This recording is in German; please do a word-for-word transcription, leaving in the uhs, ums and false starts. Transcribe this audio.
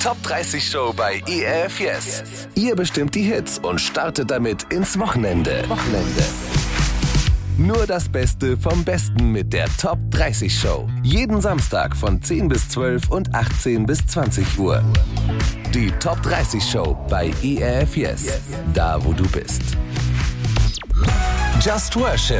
Top dreißig Show bei E R F Yes. Ihr bestimmt die Hits und startet damit ins Wochenende. Wochenende. Nur das Beste vom Besten mit der Top dreißig Show. Jeden Samstag von zehn bis zwölf und achtzehn bis zwanzig Uhr. Die Top dreißig Show bei E R F Yes. Da, wo du bist. Just Worship.